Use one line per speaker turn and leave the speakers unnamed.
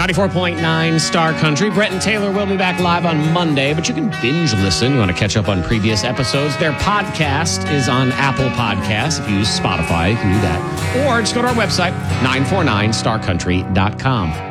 94.9 Star Country. Brett and Taylor will be back live on Monday, but you can binge listen. You want to catch up on previous episodes. Their podcast is on Apple Podcasts. If you use Spotify, you can do that. Or just go to our website, 949starcountry.com.